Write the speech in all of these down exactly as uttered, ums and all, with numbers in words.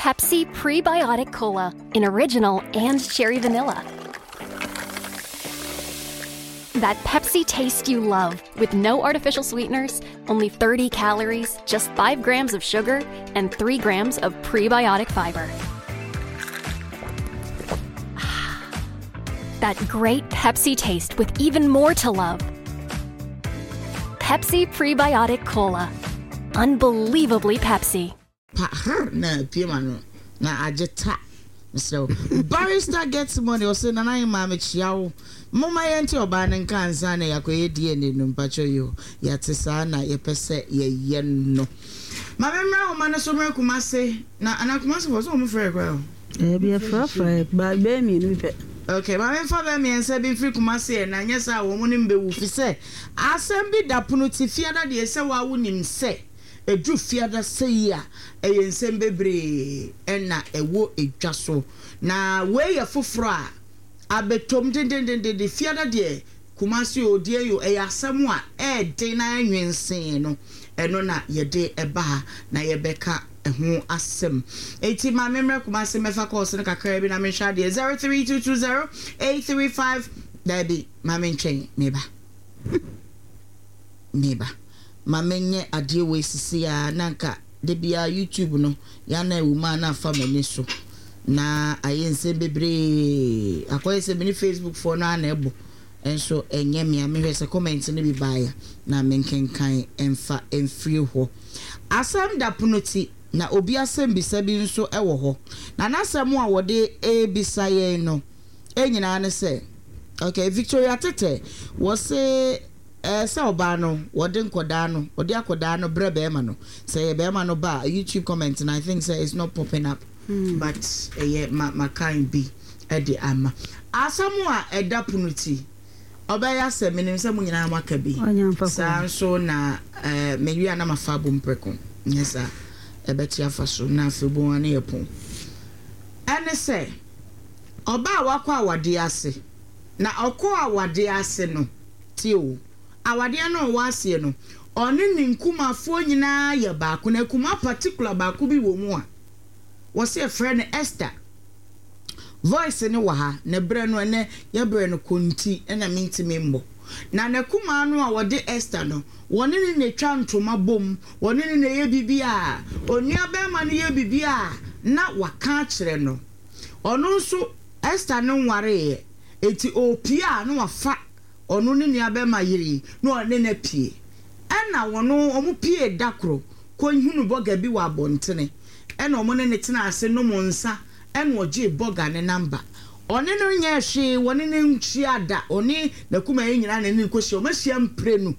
Pepsi Prebiotic Cola in original and cherry vanilla. That Pepsi taste you love, with no artificial sweeteners, only thirty calories, just five grams of sugar, and three grams of prebiotic fiber. That great Pepsi taste with even more to love. Pepsi Prebiotic Cola. Unbelievably Pepsi. Pa na piemano na ajeta. So barrister gets money or say nana mama chiao. Mama yenti oba nka ansa na yakoye die ne no mpacho yo. Yatesa na yepese ye yen no. Mama mra o man so mra kumase na anakumase wo so mo frɛ kwa. Eh be frɛ frɛ ba be mi no pe. Okay, mama fa be mi ense bi free kumase na nyesa wo mo ne mbewu fi se asem bi dapono ti fiada de se wa wo nim se edu fiada sei a eyensem bebre ena ewo edwa so na we ye foforo a abetom dendendende de fiada de kumasi odie yo eyasem a e den na anwensen no eno na ye de eba na ye beka ehu asem eti ma memre kumasi mefa course no kakra bi na me hwa de zero three two two zero eight three five dabi ma menchen meba meba mamenye adie we sisi ya nanka de bia YouTube no ya na ewuma na fa mani so na ayense bebre akoyese mini Facebook for na na ebo enso enye me amehwe se comment ne bi baya na menkenkan emfa emfiri ho asam da punoti na obi asem bisa bi nso ewo ho na nasem a wode e bisa ye no enyina ne se okay Victoria Tete wo se eh sa oba no wode nkoda no wode akoda no bre be ma no say be ma no ba YouTube comment and I think say it's not popping up hmm. but eh yeah, ma ma kind be e de ama asamu a eda punuti obaya se menim se mu nyina maka bi sa so na eh mewi na mafa bom preko nyesa e beti afa so na afebo ane yepon ene se oba wakwa awade ase na okọ awade ase no tio awade no wase no oni ni nkumafo nyina ya baako na kuma particular baako bi wo mu a wo se friend Esther voice ni wa ha na bre no ne ya bre no konti na minti membo na na kuma no a wode Esther no woni ni ne twa ntoma bom woni ni ne ye bibia oni abema no ye bibia na waka kire no ono nso Esther no nware eti opia no wafa onu ni abema yiri no one na pie ena wono omu pie dakro ko hunu boga bi wa bontene ena omu ne tena ase no mo nsa ena oje boga ne number one no nya hwe woni ne nchi ada oni na kuma nyina na ni kosi o mahia mprenu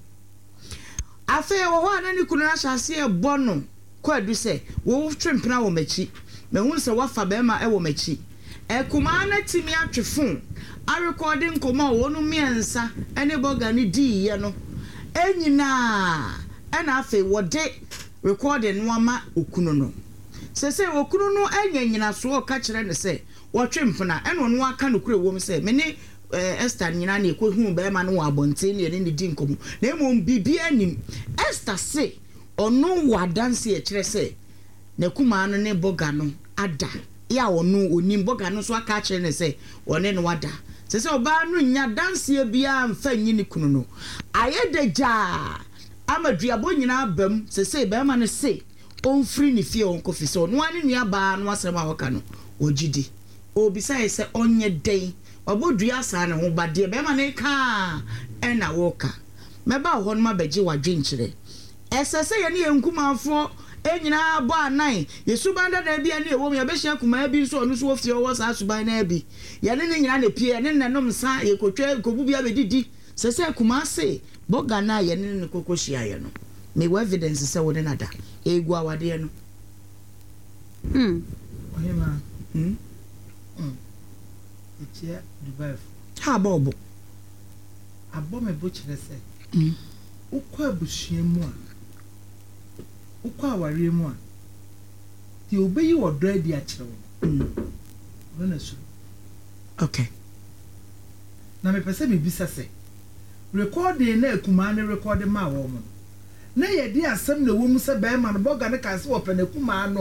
afa wo ho ana ni kunu na hyase e bono ko adu se wo twempena wo machi mehun se wafa bema e wo machi e kuma na timi atwefon a recording koma wonu miensa ene boga ni di ye no enyina ena afa wode recording no ama okunu no se se okunu no enyanyina so o ka kire ne se wotwempena ene ono aka no kure wom se me ne Esther nyina na ekohu be ma no abonte ne ne di nkomo na emom bibi anim Esther se ono wadanse e kire se na kuma no ne boga no ada ya ono onim boga no so aka kire ne se one no wada se se oba no nya danse bia mfa nyi ne kunu no ayedeja amaduabo nyina bam se se be ma no se onfiri ne fie onkofi so no ane nua ba no asem a hoka no ogidi obisa se onye den obodua sa ne ho bade be ma ne ka ena woka meba ho no mabeji wadwenkyere esese ye ne yenkumafo enyina bo anan yesubanda da bia ne ewom ya behia kuma bi so onu so ofie wo sa suban na bi ye ne nyina ne pie ne nanom sa ye kotwa kobu bia bedidi sese kuma se boga na ye ne ne kokohia ye no me we evidence se wo ne nada egu awade no hmm oyema hmm hmm etia Dubai ha bobo abo me bo kire se hmm ukwa abusua mu a ukwa aware mu a ti obeyi wodo adi a kire wo hmm wona so okay na me pese me bisa se recording na ekuma ne recording ma wo mo na ye di asem na wo mu se be ma no boga ne ka se wo pe na ekuma no